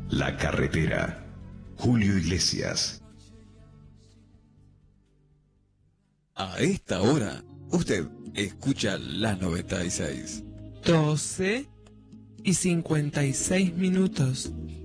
La carretera. Julio Iglesias. A esta hora, usted escucha la 96. 12:56.